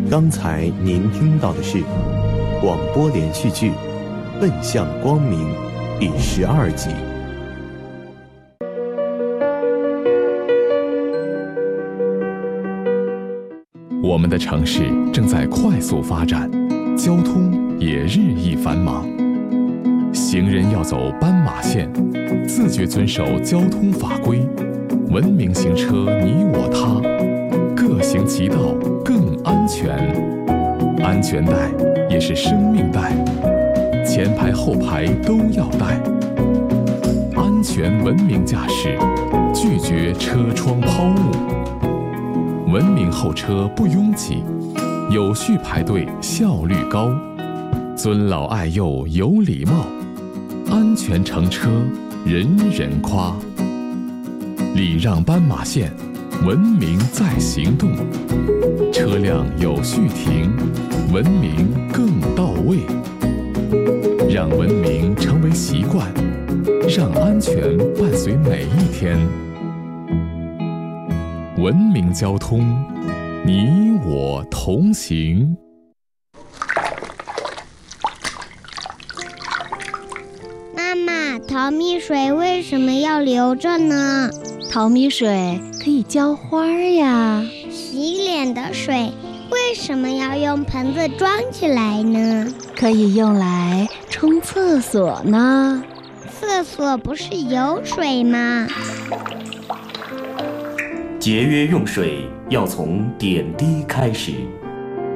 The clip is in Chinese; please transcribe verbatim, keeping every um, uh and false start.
刚才您听到的是广播连续剧《奔向光明》第十二集。 我们的城市正在快速发展，交通也日益繁忙。行人要走斑马线，自觉遵守交通法规，文明行车你我他，各行其道更安全。安全带也是生命带，前排后排都要带。安全文明驾驶，拒绝车窗抛物。文明候车不拥挤，有序排队效率高，尊老爱幼有礼貌，安全乘车人人夸。礼让斑马线，文明在行动，车辆有序停，文明更到位。让文明成为习惯，让安全伴随每一天。文明交通，你我同行。 妈妈，淘米水为什么要留着呢？ 淘米水可以浇花呀。 洗脸的水为什么要用盆子装起来呢？ 可以用来冲厕所呢。 厕所不是有水吗？ 节约用水要从点滴开始。